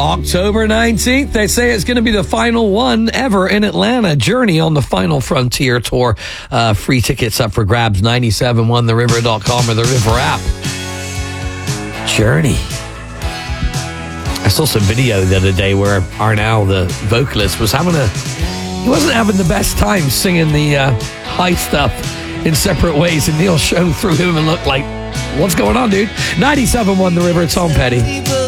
October 19th, they say it's going to be the final one ever in Atlanta. Journey on the Final Frontier Tour. Free tickets up for grabs, 971theriver.com or the River app. Journey. I saw some video the other day where Arnal, the vocalist, he wasn't having the best time singing the high stuff in separate ways, and Neil shone through him and looked like, what's going on, dude? 97.1 The River, Tom Petty.